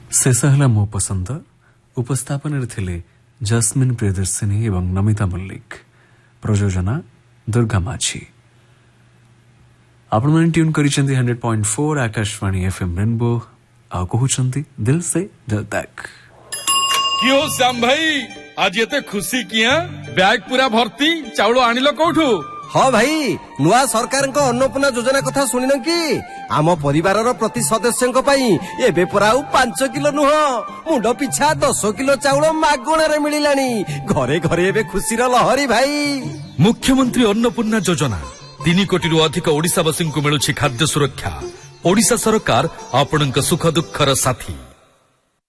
शेष है मो पसंद उपस्थापन थिले जस्मिन प्रियदर्शिनी एवं नमिता मल्लिक प्रयोजना दुर्गा माझी आपण मैंने ट्यून करी 100.4 आकाशवाणी एफएम रेनबो आ कहउछंती दिल से दिल तक। क्यों श्याम भाई आज ये खुशी किया बैग पूरा भर्ती चाउल आनिलो कोठू? हाँ भाई नुआ सरकार अन्नपूर्णा योजना कथा सुनिन कि आम परिवार प्रति सदस्य 5 किलो नुह मुंड पिछा 10 किलो चाउल मागणार मिलिलानी घरे घरे एबे खुशीर लहरी भाई। मुख्यमंत्री अन्नपूर्णा योजना 3 कोटी अधिक ओडिशावासी को मिलुछि खाद्य सुरक्षा। ओडिशा सरकार आपणक सुख दुखर साथी।